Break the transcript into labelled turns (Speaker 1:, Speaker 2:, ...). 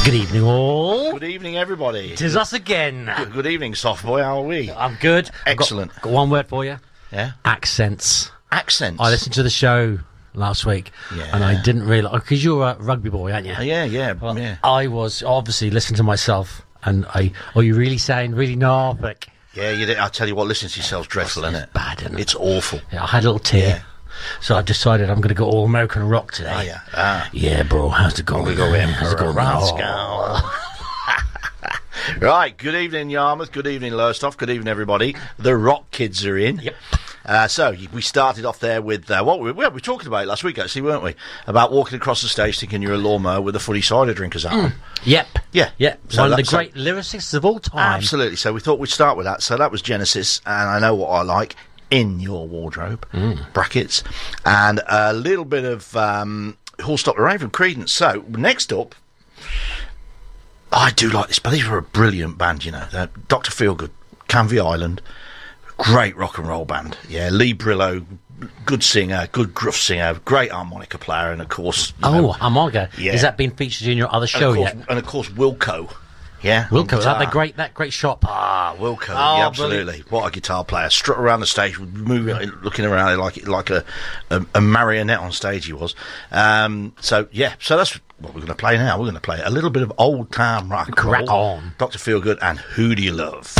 Speaker 1: Good evening, all.
Speaker 2: Good evening, everybody.
Speaker 1: Tis us again.
Speaker 2: Good evening, soft boy. How are we?
Speaker 1: I'm good.
Speaker 2: Excellent.
Speaker 1: Got one word for you.
Speaker 2: Yeah?
Speaker 1: Accents.
Speaker 2: Accents.
Speaker 1: I listened to the show last week, and I didn't realise, because you're a rugby boy, aren't you?
Speaker 2: Yeah.
Speaker 1: I was obviously listening to myself, and you really sound really Norfolk.
Speaker 2: Yeah, you did. I tell you what, listening to yourself's dreadful, isn't it?
Speaker 1: Bad, isn't it?
Speaker 2: It's awful.
Speaker 1: Yeah, I had a little tear.
Speaker 2: Yeah.
Speaker 1: So I decided I'm going to go all American rock today.
Speaker 2: Oh, yeah. Ah.
Speaker 1: Yeah, bro, how's it going?
Speaker 2: We go in.
Speaker 1: How's it going?
Speaker 2: Right, good evening, Yarmouth. Good evening, Lowestoft. Good evening, everybody. The Rock Kids are in.
Speaker 1: Yep.
Speaker 2: So we started off there with what we were talking about last week, actually, weren't we? About walking across the stage thinking you're a lawnmower with a footy cider drinkers out.
Speaker 1: Yep.
Speaker 2: Yeah. So
Speaker 1: One of the great lyricists of all time.
Speaker 2: Absolutely. So we thought we'd start with that. So that was Genesis, and I Know What I Like in Your Wardrobe, brackets, and a little bit of Who'll Stop the Rain from Creedence. So next up, I do like this, but these were a brilliant band, you know. Dr. Feelgood, Canvey Island, great rock and roll band. Yeah, Lee Brillo, good singer, good gruff singer, great harmonica player, and of course...
Speaker 1: harmonica.
Speaker 2: Yeah.
Speaker 1: Is that being featured in your other show yet?
Speaker 2: And of course, Wilco. Yeah,
Speaker 1: Wilco, that great shop.
Speaker 2: Wilco, yeah, absolutely. Brilliant. What a guitar player! Strut around the stage, moving, looking around like a marionette on stage. He was. So that's what we're going to play now. We're going to play a little bit of old time rock.
Speaker 1: Crack on,
Speaker 2: Dr. Feelgood and Who Do You Love?